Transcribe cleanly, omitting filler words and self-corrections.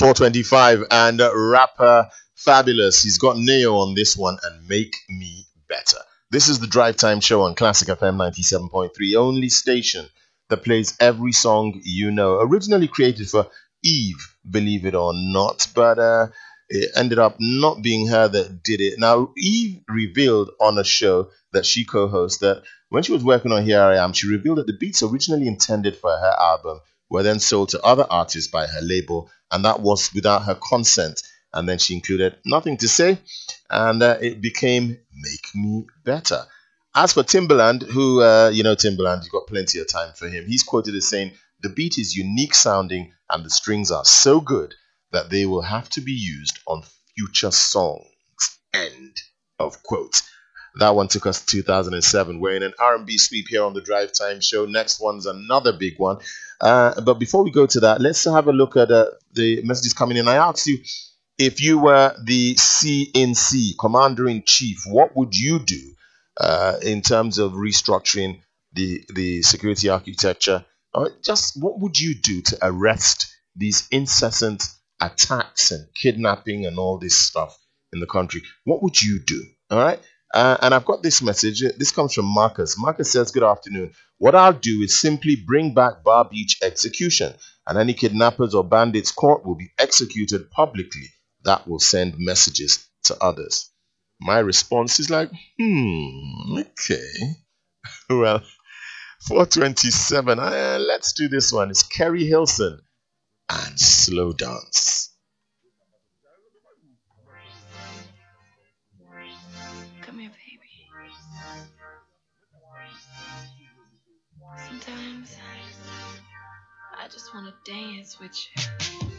425 and rapper Fabulous. He's got Neo on this one and Make Me Better. This is the Drive Time Show on Classic FM 97.3, only station that plays every song you know. Originally created for Eve, believe it or not, but it ended up not being her that did it. Now, Eve revealed on a show that she co-hosts that when she was working on Here I Am, she revealed that the beats originally intended for her album were then sold to other artists by her label, and that was without her consent. And then she included Nothing to Say, and it became Make Me Better. As for Timbaland, who, Timbaland, you've got plenty of time for him. He's quoted as saying, the beat is unique sounding and the strings are so good that they will have to be used on future songs. End of quote. That one took us to 2007. We're in an R&B sweep here on the Drive Time Show. Next one's another big one. But before we go to that, let's have a look at the messages coming in. I asked you, if you were the CNC, Commander-in-Chief, what would you do in terms of restructuring the security architecture? Or just what would you do to arrest these incessant attacks and kidnapping and all this stuff in the country? What would you do? All right. And I've got this message. This comes from Marcus. Marcus says, good afternoon. What I'll do is simply bring back Bar Beach execution, and any kidnappers or bandits caught will be executed publicly. That will send messages to others. My response is like, okay. Well, 427. Let's do this one. It's Kerry Hilson and Slow Dance. Come here, baby. Sometimes I just want to dance with you.